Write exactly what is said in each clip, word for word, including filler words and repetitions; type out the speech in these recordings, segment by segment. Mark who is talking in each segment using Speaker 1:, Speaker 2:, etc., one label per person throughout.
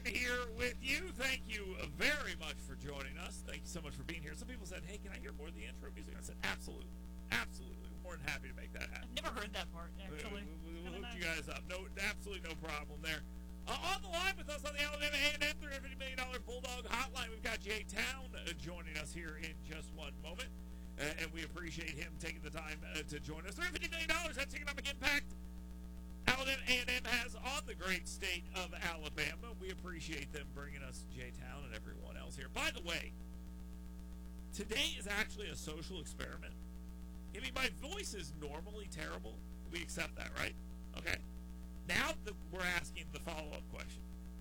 Speaker 1: here with you. Thank you very much for joining us. Thank you so much for being here. Some people said, hey, can I hear more of the intro music? I said, absolutely. Absolutely. More than happy to make that happen.
Speaker 2: I've never heard that part, actually.
Speaker 1: We'll, we'll hook nice. you guys up. No, absolutely no problem there. Uh, on the line with us on the Alabama A and M three hundred fifty million dollars Bulldog Hotline, we've got Jay Town uh, joining us here in just one moment. Uh, and we appreciate him taking the time uh, to join us. three hundred fifty million dollars, that's economic impact Alabama A and M has on the great state of Alabama. We appreciate them bringing us Jay Town and everyone else here. By the way, today is actually a social experiment. I mean, my voice is normally terrible. We accept that, right? Okay. Now the, we're asking the follow-up question.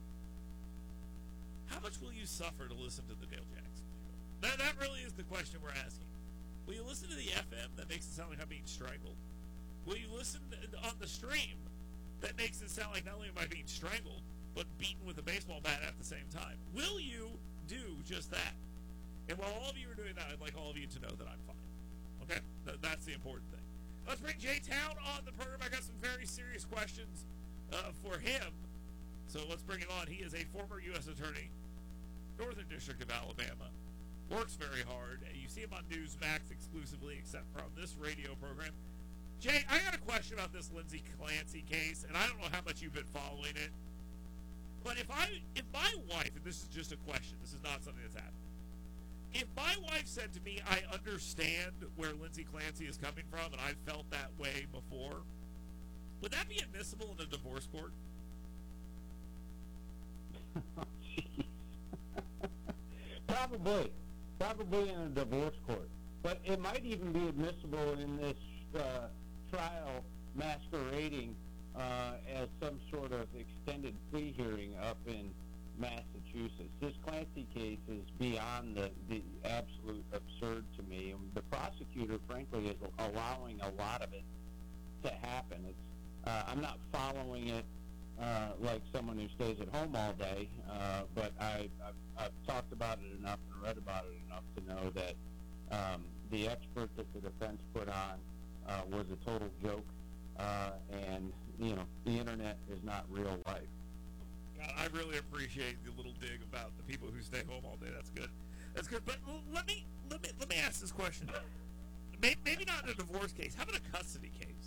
Speaker 1: How much will you suffer to listen to the Dale Jackson Show? That, that really is the question we're asking. Will you listen to the F M that makes it sound like I'm being strangled? Will you listen to, on the stream that makes it sound like not only am I being strangled, but beaten with a baseball bat at the same time? Will you do just that? And while all of you are doing that, I'd like all of you to know that I'm fine. Okay? Th- that's the important thing. Let's bring Jay Town on the program. I got some very serious questions uh, for him. So let's bring him on. He is a former U S attorney, Northern District of Alabama. Works very hard. You see him on Newsmax exclusively, except from this radio program. Jay, I got a question about this Lindsey Clancy case, and I don't know how much you've been following it. But if I, if my wife, and this is just a question, this is not something that's happening. If my wife said to me, I understand where Lindsey Clancy is coming from, and I've felt that way before, would that be admissible in a divorce court?
Speaker 3: Oh, jeez. Probably. Probably in a divorce court. But it might even be admissible in this uh, trial masquerading uh, as some sort of extended plea hearing up in Massachusetts. This Clancy case is beyond the, the absolute absurd to me. And the prosecutor, frankly, is allowing a lot of it to happen. It's uh, I'm not following it uh, like someone who stays at home all day, uh, but I, I've, I've talked about it enough and read about it enough to know that um, the expert that the defense put on uh, was a total joke, uh, and, you know, the internet is not real life.
Speaker 1: God, I really appreciate the little dig about the people who stay home all day. That's good. That's good. But let me let me let me ask this question. Maybe, maybe not in a divorce case. How about a custody case?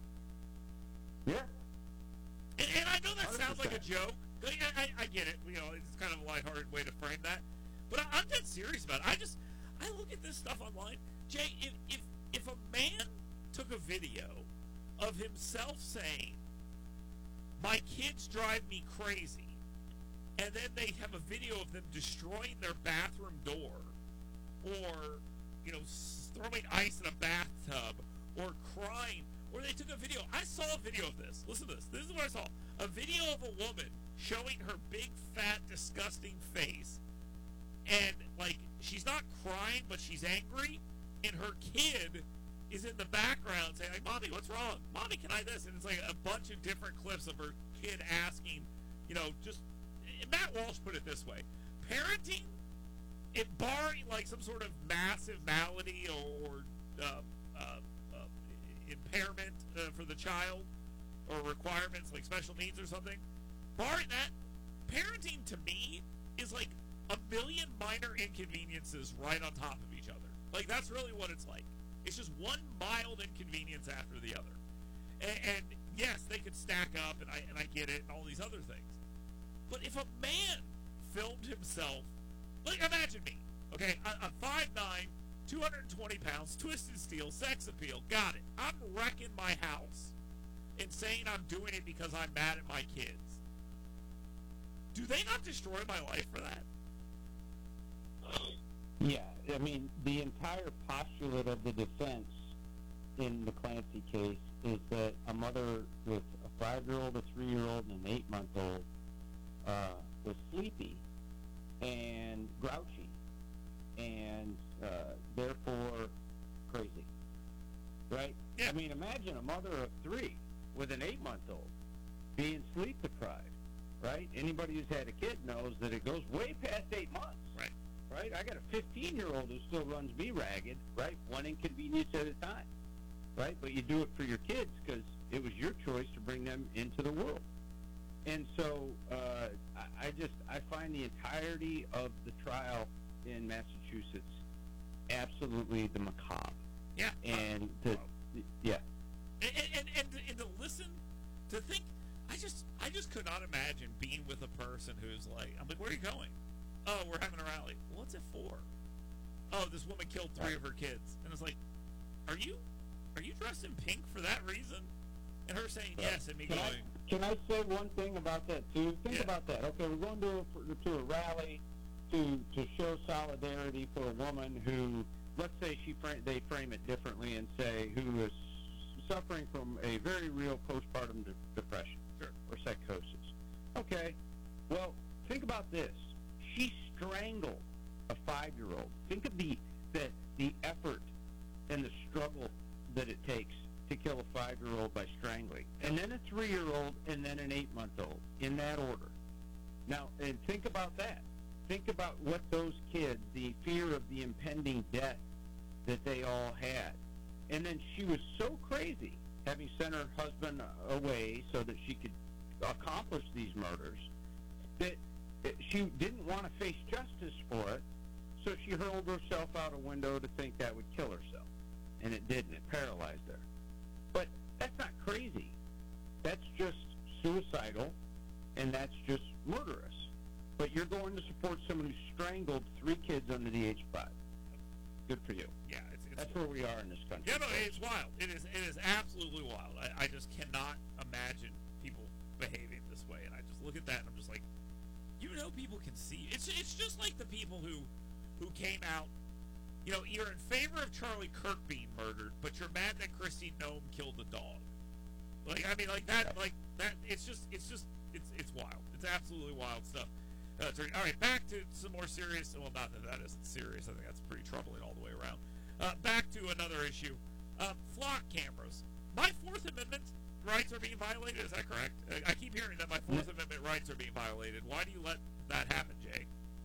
Speaker 3: Yeah.
Speaker 1: And, and I know that
Speaker 3: one hundred percent
Speaker 1: sounds like a joke. I, I, I get it. You know, it's kind of a lighthearted way to frame that. But I, I'm dead serious about it. I just I look at this stuff online. Jay, if if if a man took a video of himself saying, my kids drive me crazy, and then they have a video of them destroying their bathroom door, or, you know, throwing ice in a bathtub, or crying, or they took a video. I saw a video of this. Listen to this. This is what I saw. A video of a woman showing her big, fat, disgusting face, and, like, she's not crying, but she's angry, and her kid is in the background saying, like, Mommy, what's wrong? Mommy, can I this? And it's like a bunch of different clips of her kid asking, you know, just, Matt Walsh put it this way, parenting, it barring like some sort of massive malady or uh, uh, uh, impairment uh, for the child, or requirements like special needs or something, barring that, parenting to me is like a million minor inconveniences right on top of each other. Like, that's really what it's like. It's just one mild inconvenience after the other. And, and yes, they could stack up, and I and I get it, and all these other things. But if a man filmed himself, like, imagine me, okay, I'm five nine, two hundred twenty pounds, twisted steel, sex appeal, got it. I'm wrecking my house and saying I'm doing it because I'm mad at my kids. Do they not destroy my life for that?
Speaker 3: Yeah, I mean, the entire postulate of the defense in the Clancy case is that a mother with a five-year-old, a three-year-old, and an eight-month-old uh, was sleepy and grouchy and uh, therefore crazy, right?
Speaker 1: Yeah.
Speaker 3: I mean, imagine a mother of three with an eight-month-old being sleep-deprived, right? Anybody who's had a kid knows that it goes way past eight months.
Speaker 1: Right.
Speaker 3: Right? I got a fifteen-year-old who still runs me ragged, right? One inconvenience at a time, right? But you do it for your kids because it was your choice to bring them into the world. And so uh, I, I just I find the entirety of the trial in Massachusetts absolutely the macabre.
Speaker 1: Yeah.
Speaker 3: And the
Speaker 1: Wow.
Speaker 3: yeah.
Speaker 1: And, and, and, and to listen, to think, I just I just could not imagine being with a person who's like, I'm like, where are you going? Oh, we're having a rally. What's it for? Oh, this woman killed three of her kids. And it's like, are you are you dressed in pink for that reason? And her saying yes, and me
Speaker 3: Can
Speaker 1: going,
Speaker 3: I, can I say one thing about that, too? Think
Speaker 1: Yeah.
Speaker 3: about that. Okay, we're going to a, to a rally to to show solidarity for a woman who, let's say she fra- they frame it differently and say, who is suffering from a very real postpartum de- depression
Speaker 1: Sure.
Speaker 3: or psychosis. Okay, well, think about this. She strangled a five-year-old. Think of the, the, the effort and the struggle that it takes to kill a five-year-old by strangling, and then a three-year-old, and then an eight-month-old, in that order. Now, and think about that. Think about what those kids, the fear of the impending death that they all had. And then she was so crazy, having sent her husband away so that she could accomplish these murders, that she didn't want to face justice for it, so she hurled herself out a window to think that would kill herself. And it didn't. It paralyzed her. But that's not crazy. That's just suicidal, and that's just murderous. But you're going to support someone who strangled three kids under the age of five. Good for you.
Speaker 1: yeah, it's, it's
Speaker 3: That's where we are in this country.
Speaker 1: Yeah, no, it's wild. It is it is absolutely wild. I, I just cannot imagine people behaving this way. And I just look at that and I'm just like, you know, people can see. It's it's just like the people who who came out, you know, you're in favor of Charlie Kirk being murdered, but you're mad that Christy Nome killed the dog. Like, I mean, like that, like that. It's just, it's just, it's it's wild. It's absolutely wild stuff. Uh, so, all right, back to some more serious. Well, not that that isn't serious. I think that's pretty troubling all the way around. Uh, back to another issue. Uh, flock cameras. My Fourth Amendment rights are being violated. Is that correct? I, I keep hearing that my Fourth Amendment rights are being violated. Why do you let that happen, Jay?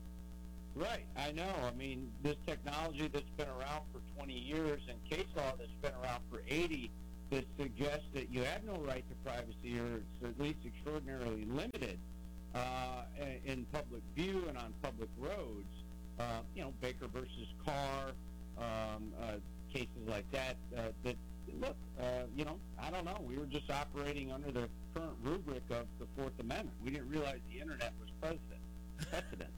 Speaker 3: Right, I know. I mean, this technology that's been around for twenty years and case law that's been around for eighty that suggests that you have no right to privacy, or it's at least extraordinarily limited uh, in public view and on public roads. Uh, you know, Baker versus Carr, um, uh, cases like that. Uh, that look, uh, you know, I don't know. We were just operating under the current rubric of the Fourth Amendment. We didn't realize the internet was precedent. Precedent.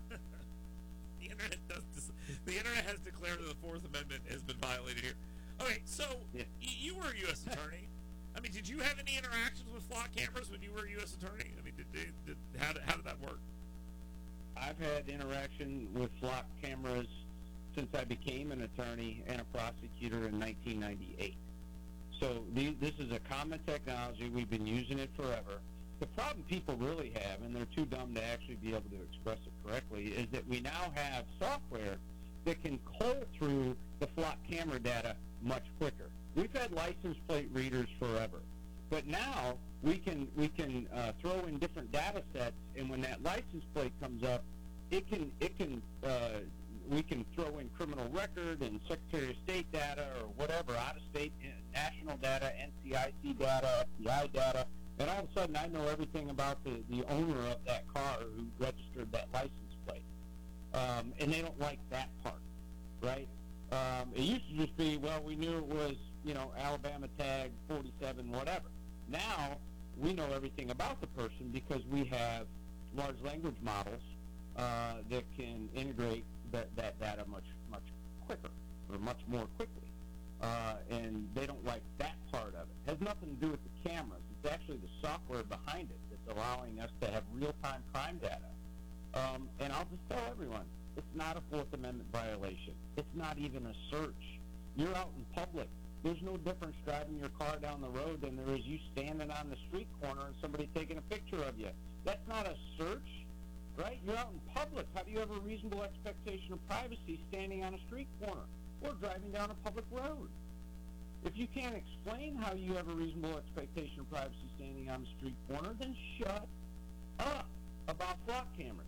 Speaker 1: The internet does. Dis- the internet has declared that the Fourth Amendment has been violated here. Okay, so
Speaker 3: Yeah.
Speaker 1: y- you were a U S attorney. I mean, did you have any interactions with flock cameras when you were a U S attorney? I mean, did, did, did how did how did that work?
Speaker 3: I've had interaction with flock cameras since I became an attorney and a prosecutor in nineteen ninety-eight. So the, this is a common technology. We've been using it forever. The problem people really have, and they're too dumb to actually be able to express it correctly, is that we now have software that can cull through the flock camera data much quicker. We've had license plate readers forever, but now we can we can uh, throw in different data sets, and when that license plate comes up, it can it can uh, we can throw in criminal record and Secretary of State data or whatever, out of state uh, national data, N C I C data, F B I data, and all of a sudden I know everything about the, the owner of that car who registered that license plate. Um, and they don't like that part, right? Um, it used to just be, well, we knew it was, you know, Alabama tag forty-seven, whatever. Now we know everything about the person because we have large language models uh, that can integrate that, that data much, much quicker or much more quickly. Uh, and they don't like that part of it. It has nothing to do with the cameras. It's actually the software behind it that's allowing us to have real-time crime data. Um, and I'll just tell everyone, it's not a Fourth Amendment violation. It's not even a search. You're out in public. There's no difference driving your car down the road than there is you standing on the street corner and somebody taking a picture of you. That's not a search, right? You're out in public. How do you have a reasonable expectation of privacy standing on a street corner or driving down a public road? If you can't explain how you have a reasonable expectation of privacy standing on the street corner, then shut up about flock cameras.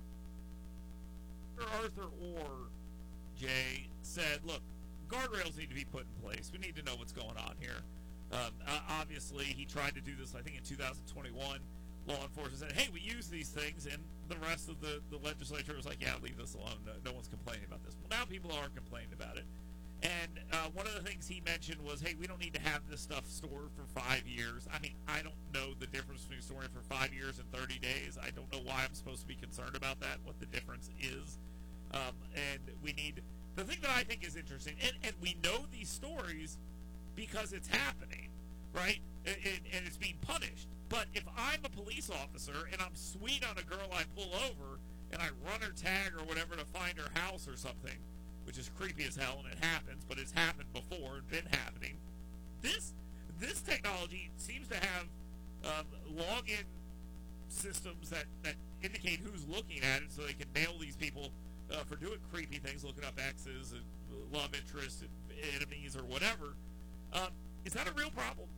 Speaker 1: Arthur Orr, Jay, said, look, guardrails need to be put in place. We need to know what's going on here. Um, uh, obviously, he tried to do this, I think, in two thousand twenty-one law enforcement said, hey, we use these things, and the rest of the, the legislature was like, yeah, leave this alone. No, no one's complaining about this. Well, now people are complaining about it. And uh, one of the things he mentioned was, hey, we don't need to have this stuff stored for five years. I mean, I don't know the difference between storing for five years and thirty days. I don't know why I'm supposed to be concerned about that, what the difference is. Um, and we need, the thing that I think is interesting, and, and we know these stories because it's happening, right? And, and, and it's being punished. But if I'm a police officer and I'm sweet on a girl I pull over and I run her tag or whatever to find her house or something, which is creepy as hell, and it happens, but it's happened before and been happening. This this technology seems to have um, login systems that, that indicate who's looking at it, so they can nail these people uh, for doing creepy things, looking up exes and love interests and enemies or whatever. Um, is that a real problem?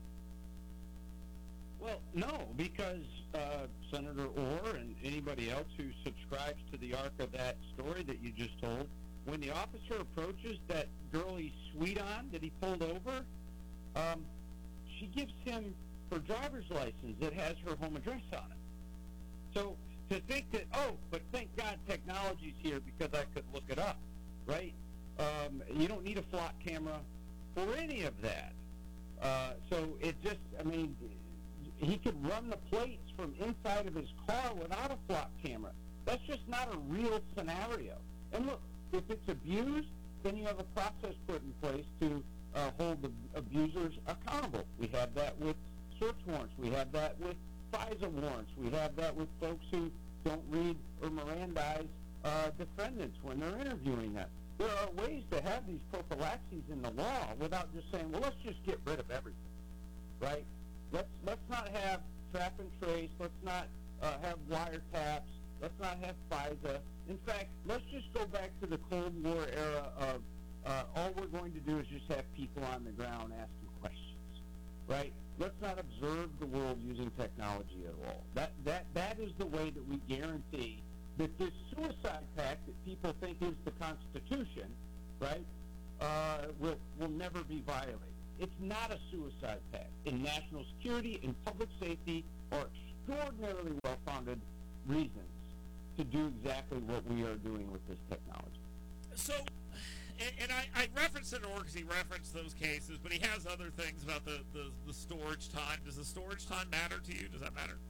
Speaker 3: Well, no, because uh, Senator Orr and anybody else who subscribes to the arc of that story that you just told, when the officer approaches that girl he's sweet on that he pulled over, um, she gives him her driver's license that has her home address on it. So to think that, oh, but thank God technology's here because I could look it up, right? Um, you don't need a flock camera for any of that. Uh, so it just, I mean, he could run the plates from inside of his car without a flock camera. That's just not a real scenario. And look, if it's abused, then you have a process put in place to uh, hold the abusers accountable. We have that with search warrants. We have that with FISA warrants. We have that with folks who don't read or Mirandize uh, defendants when they're interviewing them. There are ways to have these prophylaxes in the law without just saying, well, let's just get rid of everything, right? Let's let's not have trap and trace. Let's not uh, have wiretaps. Let's not have FISA. In fact, let's just go back to the Cold War era of uh, all we're going to do is just have people on the ground asking questions, right? Let's not observe the world using technology at all. That that that is the way that we guarantee that this suicide pact that people think is the Constitution, right, uh, will will never be violated. It's not a suicide pact. In national security and public safety are extraordinarily well-founded reasons to do exactly what we are doing with this technology.
Speaker 1: So, and, and I, I referenced it because he referenced those cases, but he has other things about the, the, the storage time. Does the storage time matter to you? Does that matter?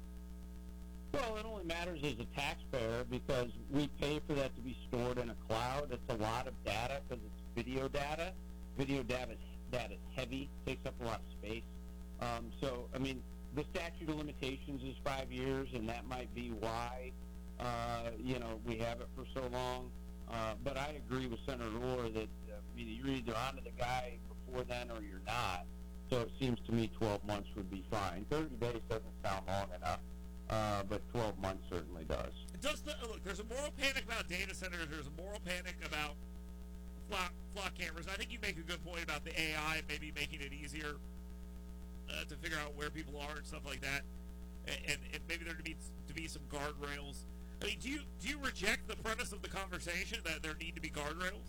Speaker 3: Well, it only matters as a taxpayer because we pay for that to be stored in a cloud. It's a lot of data because it's video data. Video data is, data is heavy, takes up a lot of space. Um, so, I mean, the statute of limitations is five years, and that might be why, uh, you know, we have it for so long. Uh, but I agree with Senator Orr that uh, I mean, you're either onto the guy before then or you're not. So it seems to me twelve months would be fine. thirty days doesn't sound long enough. Uh, but twelve months certainly does.
Speaker 1: Does the, look, there's a moral panic about data centers. There's a moral panic about flock, flock cameras. I think you make a good point about the A I maybe making it easier uh, to figure out where people are and stuff like that. And, and, and maybe there needs to be some guardrails. I mean, do you do you reject the premise of the conversation that there need to be guardrails?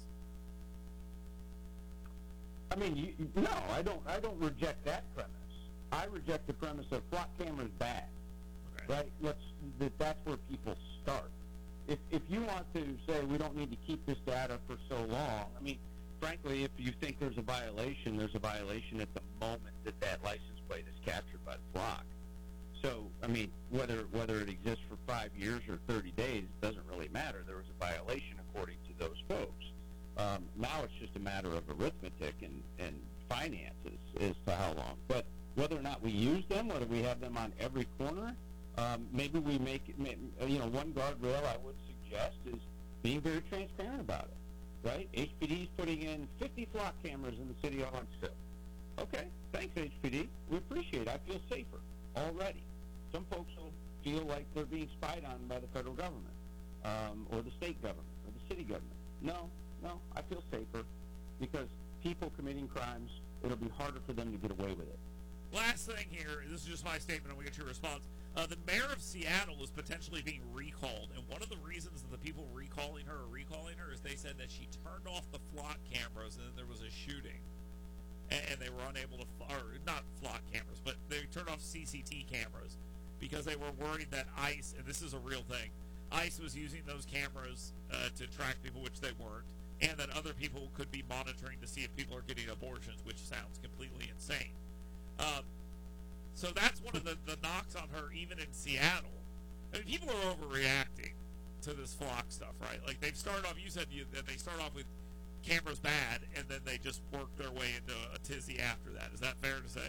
Speaker 3: I mean, you, no, I don't. I don't reject that premise. I reject the premise of flock cameras bad. Right? Let's. That, that's where people start. If if you want to say we don't need to keep this data for so long, I mean, frankly, if you think there's a violation, there's a violation at the moment that that license plate is captured by the flock. So, I mean, whether whether it exists for five years or thirty days doesn't really matter. There was a violation according to those folks. Um, now it's just a matter of arithmetic and, and finances as to how long. But whether or not we use them, whether we have them on every corner, um, maybe we make it, you know, one guardrail I would suggest is being very transparent about it, right? H P D is putting in fifty flock cameras in the city of Huntsville. Okay, thanks, H P D. We appreciate it. I feel safer already. Some folks will feel like they're being spied on by the federal government um, or the state government or the city government. No, no, I feel safer because people committing crimes, it'll be harder for them to get away with it.
Speaker 1: Last thing here, this is just my statement, and we'll get your response. Uh, the mayor of Seattle is potentially being recalled, and one of the reasons that the people recalling her are recalling her is they said that she turned off the flock cameras and then there was a shooting. And they were unable to, or not flock cameras, but they turned off C C T cameras. because they were worried that ICE, and this is a real thing, ICE was using those cameras uh, to track people, which they weren't, and that other people could be monitoring to see if people are getting abortions, which sounds completely insane. Um, so that's one of the, the knocks on her, even in Seattle. I mean, people are overreacting to this flock stuff, right? Like, they've started off, you said you, that they start off with cameras bad, and then they just work their way into a tizzy after that. Is that fair to say?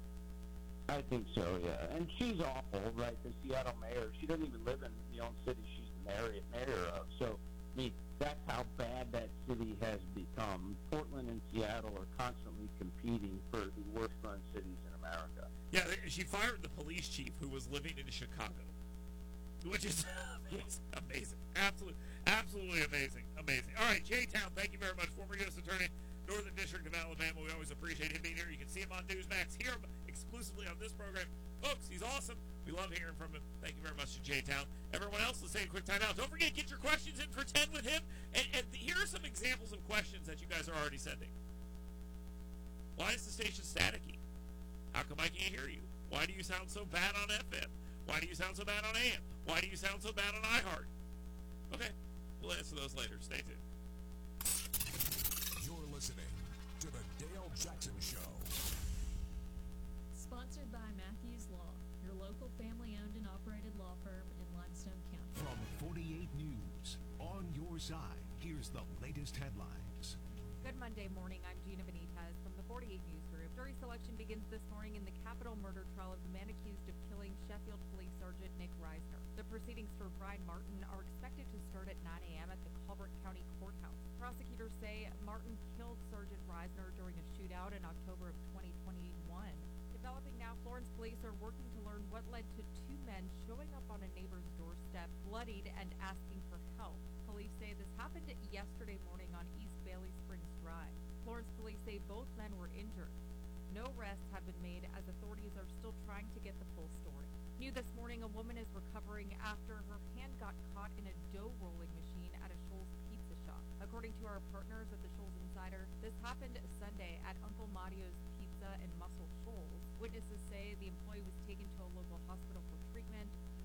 Speaker 3: I think so, yeah. And she's awful, right? The Seattle mayor. She doesn't even live in the own city she's the mayor, mayor of. So, I mean, that's how bad that city has become. Portland and Seattle are constantly competing for the worst-run cities in America.
Speaker 1: Yeah, she fired the police chief who was living in Chicago, which is amazing. Absolutely, absolutely amazing. Amazing. All right, J-Town, thank you very much. Former U S Attorney, Northern District of Alabama. We always appreciate him being here. You can see him on Newsmax, hear him exclusively on this program. Folks, he's awesome. We love hearing from him. Thank you very much to J-Town. Everyone else, let's take a quick time out. Don't forget, get your questions in for ten with him. And, and here are some examples of questions that you guys are already sending. Why is the station staticky? How come I can't hear you? Why do you sound so bad on F M? Why do you sound so bad on A M? Why do you sound so bad on iHeart? Okay, we'll answer those later. Stay tuned.
Speaker 2: You're listening to the Dale Jackson Show.
Speaker 4: Sponsored by Matthews Law, your local family-owned and operated law firm in Limestone County.
Speaker 2: From forty-eight News, on your side, here's the latest headlines.
Speaker 5: Good Monday morning. I'm Gina Benitez from the forty-eight News Group. Jury selection begins this morning in the capital murder trial of the man accused of killing Sheffield Police Sergeant Nick Reisner. The proceedings for Brian Martin are expected to start at nine a.m. at the Culver County Courthouse. Prosecutors say Martin killed Sergeant Reisner during a shootout in October of twenty twenty-one. Developing now, Florence police are working to learn what led to two men showing up on a neighbor's doorstep, bloodied and asking for help. Police say this happened yesterday morning on East Bailey Springs Drive. Florence police say both men were injured. No arrests have been made as authorities are still trying to get the full story. New this morning, a woman is recovering after her hand got caught in a dough rolling machine at a Shoals pizza shop. According to our partners at the Shoals Insider, this happened Sunday at Uncle Mario's Pizza in Muscle Shoals. Witnesses say the employee was taken to a local hospital for treatment.